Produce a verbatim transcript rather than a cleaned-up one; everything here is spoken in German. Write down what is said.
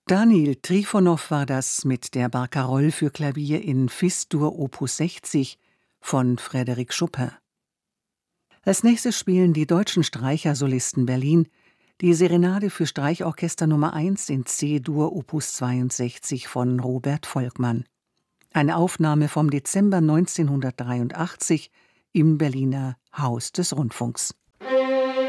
Daniil Trifonow war das mit der Barcarolle für Klavier in Fis-Dur Opus sechzig von Frédéric Chopin. Als nächstes spielen die Deutschen Streichersolisten Berlin die Serenade für Streichorchester Nummer eins in C-Dur Opus zweiundsechzig von Robert Volkmann. Eine Aufnahme vom Dezember neunzehnhundertdreiundachtzig im Berliner Haus des Rundfunks.